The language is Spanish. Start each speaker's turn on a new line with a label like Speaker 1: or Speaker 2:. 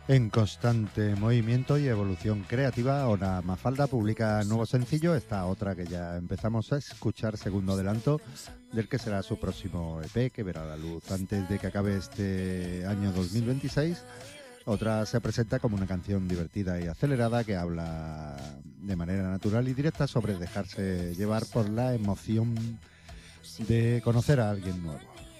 Speaker 1: En constante movimiento y evolución creativa, ahora Mafalda publica nuevo sencillo, esta otra que ya empezamos a escuchar, segundo adelanto del que será su próximo EP, que verá la luz antes de que acabe este año 2026. Otra se presenta como una canción divertida y acelerada que habla de manera natural y directa sobre dejarse llevar por la emoción de conocer a alguien nuevo.